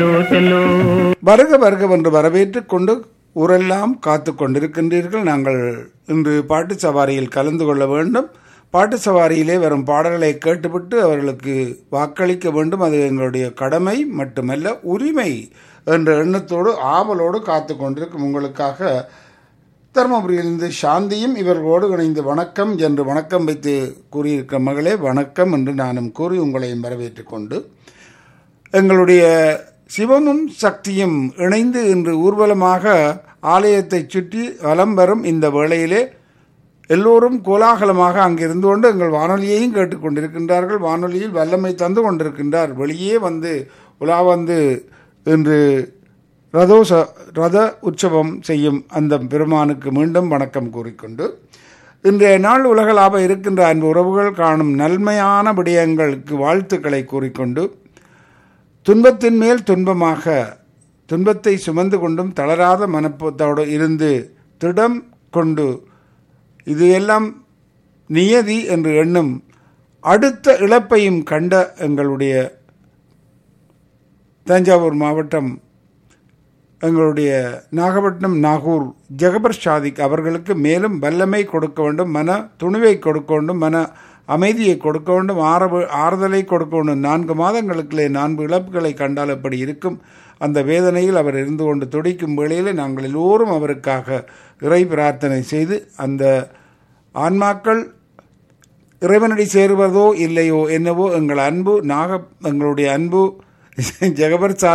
வருக வருக என்று வரவேற்றுக் கொண்டு ஊரெல்லாம் காத்து கொண்டிருக்கின்றீர்கள். நாங்கள் இன்று பாட்டு சவாரியில் கலந்து கொள்ள வேண்டும். பாட்டு சவாரியிலே வரும் பாடல்களை கேட்டுவிட்டு அவர்களுக்கு வாக்களிக்க வேண்டும். அது எங்களுடைய கடமை மட்டுமல்ல, உரிமை என்ற எண்ணத்தோடு ஆவலோடு காத்து கொண்டிருக்கும் உங்களுக்காக தருமபுரியிலிருந்து சாந்தியும் இவர்களோடு இணைந்து வணக்கம் என்று வணக்கம் வைத்து கூறியிருக்கிற மகளே வணக்கம் என்று நானும் கூறி உங்களையும் வரவேற்றுக் கொண்டு எங்களுடைய சிவமும் சக்தியும் இணைந்து இன்று ஊர்வலமாக ஆலயத்தை சுற்றி வலம் வரும் இந்த வேளையிலே எல்லோரும் கோலாகலமாக அங்கிருந்து கொண்டு எங்கள் வானொலியையும் கேட்டுக்கொண்டிருக்கின்றார்கள். வானொலியில் வல்லமை தந்து கொண்டிருக்கின்றார். வெளியே வந்து உலா வந்து இன்று ரத உற்சவம் செய்யும் அந்த பெருமானுக்கு மீண்டும் வணக்கம் கூறிக்கொண்டு இன்றைய நாள் உலகளாக இருக்கின்ற அன்பு உறவுகள் காணும் நன்மையான விடயங்களுக்கு வாழ்த்துக்களை கூறிக்கொண்டு துன்பத்தின் மேல் துன்பமாக துன்பத்தை சுமந்து கொண்டும் தளராத மனப்போத்தோடு இருந்து திடம் கொண்டு இது எல்லாம் நியதி என்று எண்ணும் அடுத்த இழப்பையும் கண்ட எங்களுடைய தஞ்சாவூர் மாவட்டம் எங்களுடைய நாகப்பட்டினம் நாகூர் ஜெகபர் சாதிக் அவர்களுக்கு மேலும் வல்லமை கொடுக்க வேண்டும், மன துணிவை கொடுக்க வேண்டும், மன அமைதியை கொடுக்க வேண்டும், ஆறுதலை கொடுக்க வேண்டும். 4 மாதங்களுக்குள்ளே 4 இழப்புகளை கண்டால் எப்படி இருக்கும்? அந்த வேதனையில் அவர் இருந்து கொண்டு துடிக்கும் வேளையில் நாங்கள் எல்லோரும் அவருக்காக இறை பிரார்த்தனை செய்து அந்த ஆன்மாக்கள் இறைவனடி சேருவதோ இல்லையோ என்னவோ எங்களுடைய அன்பு ஜெகபர்